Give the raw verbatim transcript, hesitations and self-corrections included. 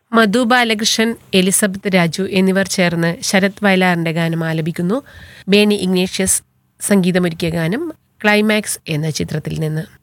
Madhu Balakrishnan, Elizabeth Raju എന്നിവർ ചേർന്ന് ശരത് വയലാറിന്റെ ഗാനം ആലപിക്കുന്നു. ബേണി ഇഗ്നേഷ്യസ് സംഗീതമൊരുക്കിയ ഗാനം ക്ലൈമാക്സ് എന്ന ചിത്രത്തിൽ നിന്ന്.